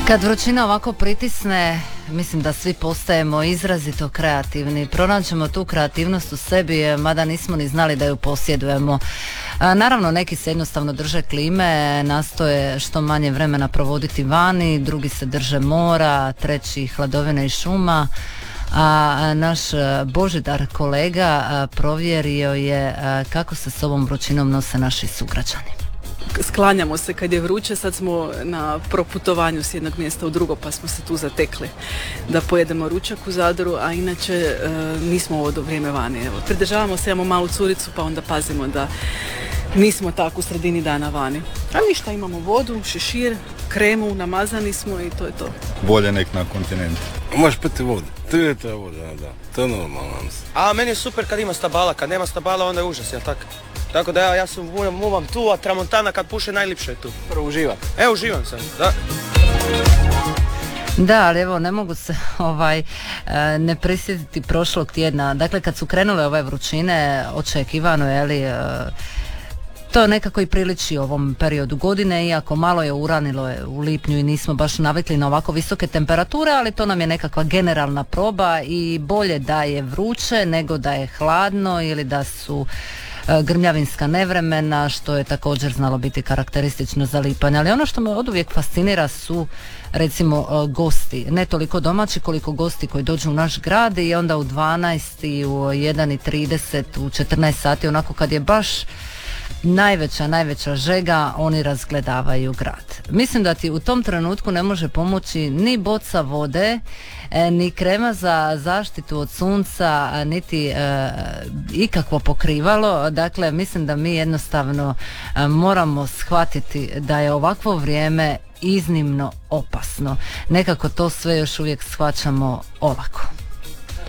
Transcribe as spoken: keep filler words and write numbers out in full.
Kad vrućina ovako pritisne, mislim da svi postajemo izrazito kreativni. Pronađemo tu kreativnost u sebi, mada nismo ni znali da ju posjedujemo. Naravno, neki se jednostavno drže klime, nastoje što manje vremena provoditi vani, drugi se drže mora, treći hladovine i šuma. A naš Božidar kolega provjerio je kako se s ovom vrućinom nose naši sugrađani. Sklanjamo se kad je vruće, sad smo na proputovanju s jednog mjesta u drugo pa smo se tu zatekli da pojedemo ručak u Zadru, a inače e, nismo ovo do vrijeme vani. Evo, pridržavamo se, imamo malu curicu pa onda pazimo da nismo tako u sredini dana vani. A ništa, imamo vodu, šešir, kremu, namazani smo i to je to. Bolje nek na kontinentu. Možeš piti vodu, to je ta voda, da, to je normalno. A meni je super kad ima stabala, kad nema stabala onda je užas, jel tako? Tako da ja, ja sam muvam tu, a tramontana kad puše najlipše je tu. Prvo uživat. Evo uživam sam, da. Da, ali evo ne mogu se ovaj ne prisjetiti prošlog tjedna. Dakle, kad su krenule ove vrućine, očekivano je li to nekako i priliči ovom periodu godine, iako malo je uranilo u lipnju i nismo baš navikli na ovako visoke temperature, ali to nam je nekakva generalna proba i bolje da je vruće nego da je hladno ili da su grmljavinska nevremena, što je također znalo biti karakteristično za lipanj. Ali ono što me oduvijek fascinira su recimo gosti, ne toliko domaći koliko gosti koji dođu u naš grad i onda u dvanaest i u jedan i trideset, u četrnaest sati, onako kad je baš najveća, najveća žega, oni razgledavaju grad. Mislim da ti u tom trenutku ne može pomoći ni boca vode, ni krema za zaštitu od sunca, niti e, ikakvo pokrivalo. Dakle, mislim da mi jednostavno e, moramo shvatiti da je ovakvo vrijeme iznimno opasno. Nekako to sve još uvijek shvaćamo olako.